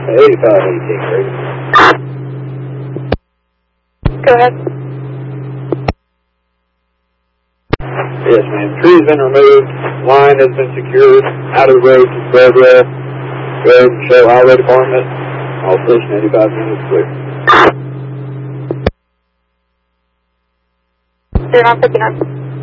8518, great. Go ahead. Yes, ma'am. Tree's been removed. Line has been secured out of the road to guardrail. Go ahead and show highway department. All station 85 minutes clear. 0959.